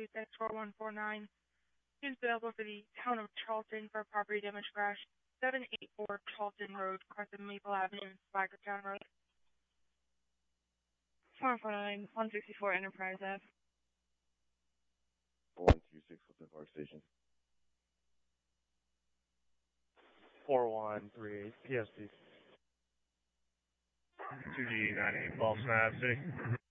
426-4149 is available for the town of Charlton for property damage crash, 784 Charlton Road, Crescent Maple Avenue, Flaglertown Road. 449, 164 Enterprise Ave. 126 Clifton Park Station. 4138 PST. 2G98 Boston Ave City.